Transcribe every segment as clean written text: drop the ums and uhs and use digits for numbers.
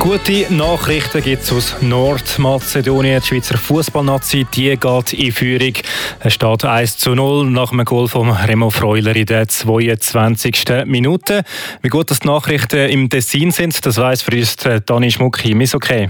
Gute Nachrichten gibt es aus Nordmazedonien. Die Schweizer Fußballnazi geht in Führung. Es steht 1:0 nach einem Goal von Remo Freuler in der 22. Minute. Wie gut die Nachrichten im Tessin sind, das weiss für uns Dani Schmucki. Ist okay?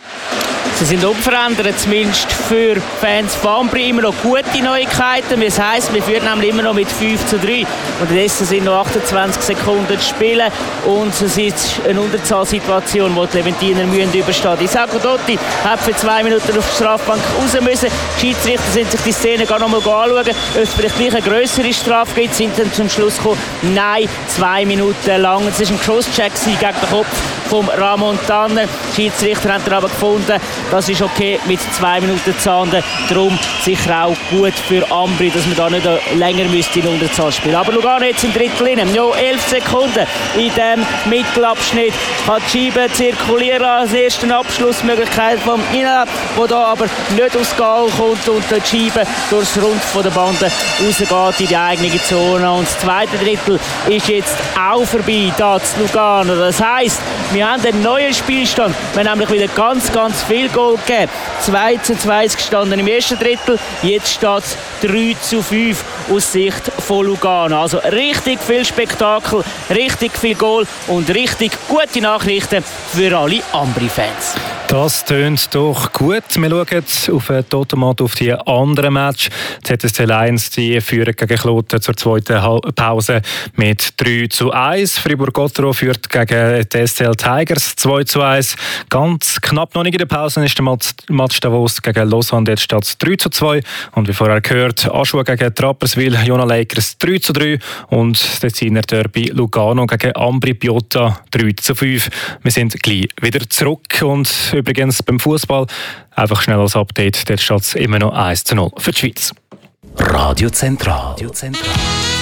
Sie sind unverändert, zumindest für die Fans von Ambri. Immer noch gute Neuigkeiten. Das heisst, wir führen nämlich immer noch mit 5:3. Unterdessen sind noch 28 Sekunden zu spielen. Und es ist eine Unterzahlsituation, die die Leventiner müssen überstehen. Isacco Dotti hat für 2 Minuten auf die Strafbank raus müssen. Die Schiedsrichter sind sich die Szene gar noch mal anschauen, ob es vielleicht gleich eine grössere Strafe gibt. Sind dann zum Schluss gekommen, nein, 2 Minuten lang. Es war ein Crosscheck gegen den Kopf von Ramon Tanner. Die Schiedsrichter haben aber gefunden, das ist okay mit 2 Minuten Zahnden. Darum sicher auch gut für Ambri, dass man da nicht länger in Unterzahl spielen. Aber Lugano jetzt im Drittel rein. Noch 11 Sekunden in dem Mittelabschnitt. Kann die Scheibe zirkulieren als erste Abschlussmöglichkeit von Ina, wo da aber nicht aufs Goal kommt und die Scheibe durchs Rund von der Bande rausgeht in die eigene Zone. Und das zweite Drittel ist jetzt auch vorbei, da zu Lugano. Das heisst, wir haben einen neuen Spielstand. Wir haben nämlich wieder ganz viel Goal gegeben. 2:2 gestanden im ersten Drittel. Jetzt steht es 3:5 aus Sicht von Lugano. Also richtig viel Spektakel, richtig viel Goal und richtig gute Nachrichten für alle Ambri-Fans. Das tönt doch gut. Wir schauen auf den Totomat auf die anderen Match. Die ZSC Lions die führen gegen Kloten zur zweiten Pause mit 3:1. Fribourg-Gotteron führt gegen die SCL Tigers 2:1. Ganz knapp noch nicht in der Pause ist der Match Davos gegen Lausanne. Jetzt steht es 3:2. Und wie vorher gehört, Aschua gegen Rapperswil, Jona Lakers 3:3. Und der Ziner Derby Lugano gegen Ambri Piotta 3:5. Wir sind gleich wieder zurück. Und übrigens beim Fußball einfach schnell als Update, dort steht es immer noch 1:0 für die Schweiz. Radio Zentral.